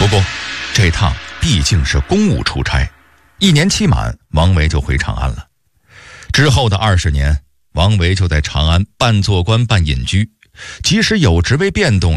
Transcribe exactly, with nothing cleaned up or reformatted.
不过这趟毕竟是公务出差，一年期满，王维就回长安了。之后的二十年，王维就在长安半做官半隐居，即使有职位变动